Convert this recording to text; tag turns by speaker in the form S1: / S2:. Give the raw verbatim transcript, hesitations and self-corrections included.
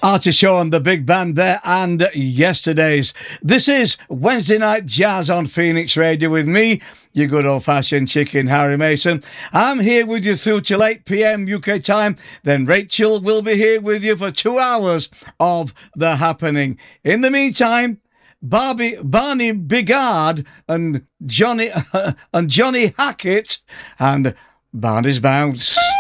S1: Artie Shaw and the big band there, and Yesterdays. This is Wednesday Night Jazz on Phoenix Radio with me, your good old-fashioned chicken, Harry Mason. I'm here with you through till eight p.m. U K time. Then Rachel will be here with you for two hours of The Happening. In the meantime, Barbie, Barney Bigard and Johnny and Johnny Hackett and Barney's Bounce.